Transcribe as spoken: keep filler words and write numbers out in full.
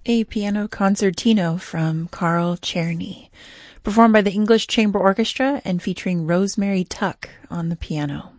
A piano concertino from Carl Czerny, performed by the English Chamber Orchestra and featuring Rosemary Tuck on the piano.